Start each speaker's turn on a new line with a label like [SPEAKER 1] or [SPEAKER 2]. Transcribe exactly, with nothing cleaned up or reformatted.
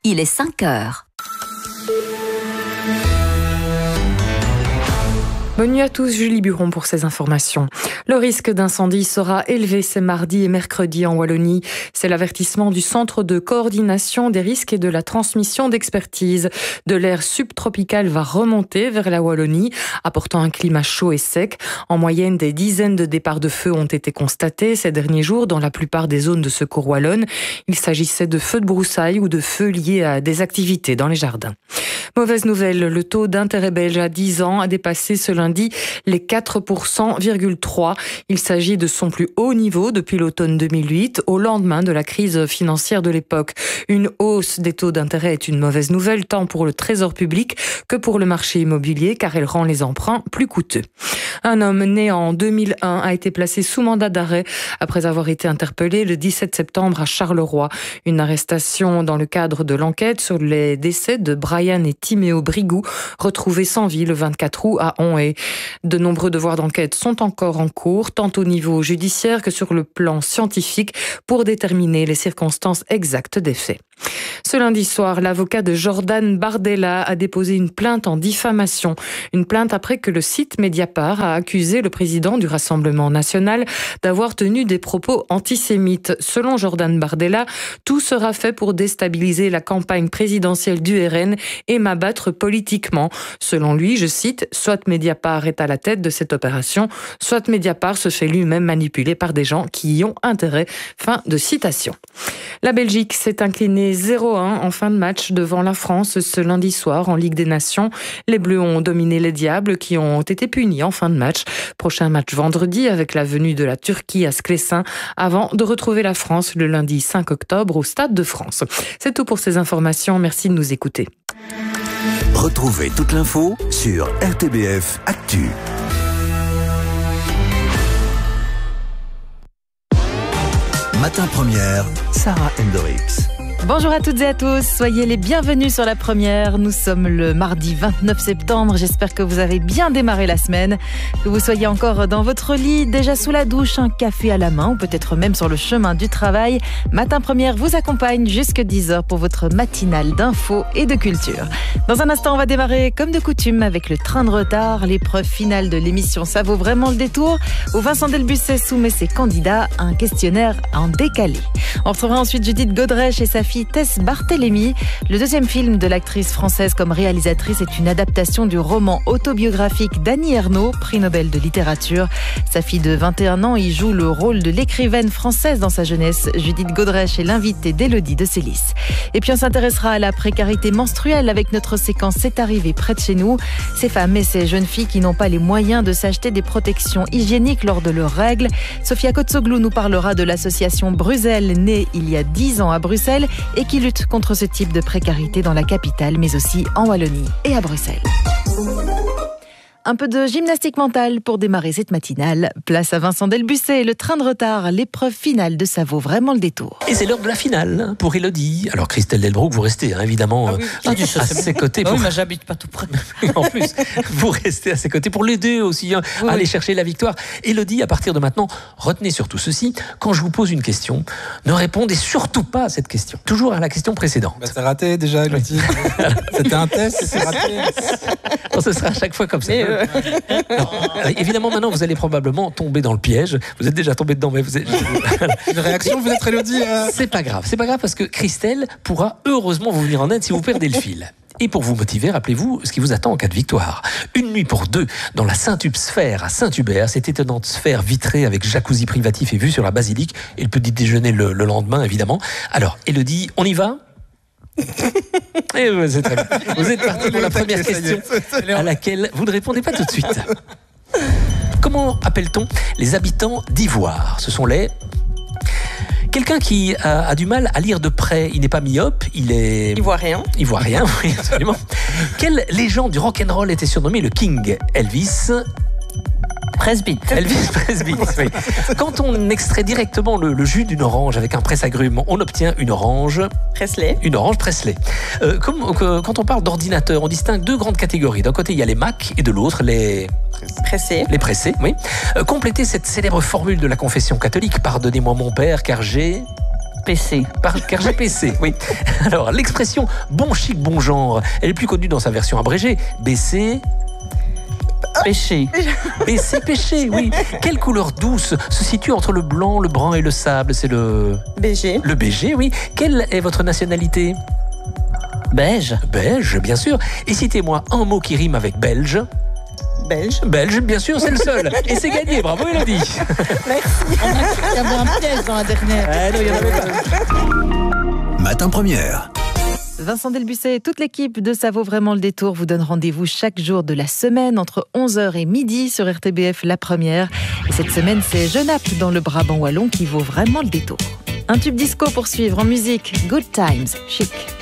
[SPEAKER 1] il est cinq heures.
[SPEAKER 2] Bonne nuit à tous, Julie Buron pour ces informations. Le risque d'incendie sera élevé ces mardi et mercredi en Wallonie. C'est l'avertissement du Centre de coordination des risques et de la transmission d'expertise. De l'air subtropical va remonter vers la Wallonie, apportant un climat chaud et sec. En moyenne, des dizaines de départs de feu ont été constatés ces derniers jours dans la plupart des zones de secours wallonnes. Il s'agissait de feux de broussailles ou de feux liés à des activités dans les jardins. Mauvaise nouvelle, le taux d'intérêt belge à dix ans a dépassé ce lundi les quatre pour cent virgule trois. Il s'agit de son plus haut niveau depuis l'automne deux mille huit, au lendemain de la crise financière de l'époque. Une hausse des taux d'intérêt est une mauvaise nouvelle tant pour le trésor public que pour le marché immobilier, car elle rend les emprunts plus coûteux. Un homme né en deux mille un a été placé sous mandat d'arrêt après avoir été interpellé le dix-sept septembre à Charleroi. Une arrestation dans le cadre de l'enquête sur les décès de Brian et Timéo Brigou, retrouvés sans vie le vingt-quatre août à Onhaye. De nombreux devoirs d'enquête sont encore en cours, tant au niveau judiciaire que sur le plan scientifique, pour déterminer les circonstances exactes des faits. Ce lundi soir, l'avocat de Jordan Bardella a déposé une plainte en diffamation. Une plainte après que le site Mediapart a accusé le président du Rassemblement national d'avoir tenu des propos antisémites. Selon Jordan Bardella, tout sera fait pour déstabiliser la campagne présidentielle du R N et m'abattre politiquement. Selon lui, je cite, « Soit Mediapart est à la tête de cette opération, soit Mediapart se fait lui-même manipuler par des gens qui y ont intérêt. » Fin de citation. La Belgique s'est inclinée zéro un en fin de match devant la France ce lundi soir en Ligue des Nations. Les Bleus ont dominé les Diables qui ont été punis en fin de match. Prochain match vendredi avec la venue de la Turquie à Sclessin avant de retrouver la France le lundi cinq octobre au Stade de France. C'est tout pour ces informations. Merci de nous écouter.
[SPEAKER 3] Retrouvez toute l'info sur R T B F Actu. Matin Première, Sarah Hendricks.
[SPEAKER 4] Bonjour à toutes et à tous, soyez les bienvenus sur la première. Nous sommes le mardi vingt-neuf septembre, j'espère que vous avez bien démarré la semaine, que vous soyez encore dans votre lit, déjà sous la douche, un café à la main ou peut-être même sur le chemin du travail. Matin Première vous accompagne jusqu'à dix heures pour votre matinale d'infos et de culture. Dans un instant, on va démarrer comme de coutume avec le train de retard, l'épreuve finale de l'émission Ça vaut vraiment le détour, où Vincent Delbusset soumet ses candidats à un questionnaire en décalé. On retrouvera ensuite Judith Godrèche et sa fille Tess Barthélémy. Le deuxième film de l'actrice française comme réalisatrice est une adaptation du roman autobiographique d'Annie Ernaux, prix Nobel de littérature. Sa fille de vingt et un ans y joue le rôle de l'écrivaine française dans sa jeunesse. Judith Godrèche est l'invitée d'Élodie de Célis. Et puis on s'intéressera à la précarité menstruelle avec notre séquence C'est arrivé près de chez nous. Ces femmes et ces jeunes filles qui n'ont pas les moyens de s'acheter des protections hygiéniques lors de leurs règles. Sophia Kotsoglou nous parlera de l'association Bruxelles, née il y a dix ans à Bruxelles et qui lutte contre ce type de précarité dans la capitale, mais aussi en Wallonie et à Bruxelles. Un peu de gymnastique mentale pour démarrer cette matinale. Place à Vincent Delbusset et le train de retard, l'épreuve finale de Ça vaut vraiment le détour.
[SPEAKER 5] Et c'est l'heure de la finale pour Élodie. Alors Christelle Delbrooke, vous restez hein, évidemment
[SPEAKER 6] ah oui,
[SPEAKER 5] euh,
[SPEAKER 6] dit,
[SPEAKER 5] à ses côtés. Pour...
[SPEAKER 6] Ah oui, mais j'habite pas tout près.
[SPEAKER 5] En plus, vous restez à ses côtés pour l'aider aussi, hein,
[SPEAKER 6] oui,
[SPEAKER 5] à aller
[SPEAKER 6] oui.
[SPEAKER 5] chercher la victoire. Élodie, à partir de maintenant, retenez surtout ceci. Quand je vous pose une question, ne répondez surtout pas à cette question. Toujours à la question précédente.
[SPEAKER 6] Bah, c'est raté déjà, Élodie. C'était un test, c'est raté.
[SPEAKER 5] Non, ce sera à chaque fois comme ça.
[SPEAKER 6] Mais euh...
[SPEAKER 5] Non, évidemment, maintenant, vous allez probablement tomber dans le piège. Vous êtes déjà tombé dedans, mais vous êtes...
[SPEAKER 6] Une réaction, vous êtes Élodie euh...
[SPEAKER 5] C'est pas grave. C'est pas grave parce que Christelle pourra heureusement vous venir en aide si vous perdez le fil. Et pour vous motiver, rappelez-vous ce qui vous attend en cas de victoire. Une nuit pour deux dans la Saint-Hubert Sphère à Saint-Hubert, cette étonnante sphère vitrée avec jacuzzi privatif et vue sur la basilique et le petit déjeuner le, le lendemain, évidemment. Alors, Élodie, on y va ? Et vous êtes, très bien. Vous êtes parti pour la première question à laquelle vous ne répondez pas tout de suite. Comment appelle-t-on les habitants d'Ivoire ? Ce sont les... Quelqu'un qui a, a du mal à lire de près, il n'est pas myope, il est...
[SPEAKER 7] Ivoirien.
[SPEAKER 5] Ivoirien, oui, absolument. Quelle légende du rock'n'roll était surnommée le King ? Elvis...
[SPEAKER 7] Presbyte.
[SPEAKER 5] Elvis Presbyte, oui. Quand on extrait directement le, le jus d'une orange avec un presse-agrumes, on obtient une orange...
[SPEAKER 7] Presley.
[SPEAKER 5] Une orange Presley. Euh, comme, euh, quand on parle d'ordinateur, on distingue deux grandes catégories. D'un côté, il y a les Mac et de l'autre, les...
[SPEAKER 7] Pressés.
[SPEAKER 5] Les pressés, oui. Euh, complétez cette célèbre formule de la confession catholique. Pardonnez-moi mon père, car j'ai...
[SPEAKER 7] P C.
[SPEAKER 5] Par, car j'ai P C, oui. Alors, l'expression bon chic, bon genre, elle est plus connue dans sa version abrégée. B C...
[SPEAKER 7] Péché.
[SPEAKER 5] B C, péché, oui. Quelle couleur douce se situe entre le blanc, le brun et le sable? C'est le...
[SPEAKER 1] B G.
[SPEAKER 5] Le B G, oui. Quelle est votre nationalité?
[SPEAKER 7] Beige.
[SPEAKER 5] Belge, bien sûr. Et citez-moi un mot qui rime avec belge.
[SPEAKER 1] Belge.
[SPEAKER 5] Belge, bien sûr, c'est le seul. Et c'est gagné, bravo Élodie.
[SPEAKER 1] Merci.
[SPEAKER 4] Il y avait un piège dans la dernière.
[SPEAKER 5] Ah non, il y en avait pas.
[SPEAKER 3] Matin Première.
[SPEAKER 4] Vincent Delbussé et toute l'équipe de Ça vaut vraiment le détour vous donne rendez-vous chaque jour de la semaine entre onze heures et midi sur R T B F La Première. Et cette semaine, c'est Genappe dans le Brabant wallon qui vaut vraiment le détour. Un tube disco pour suivre en musique, Good Times, chic.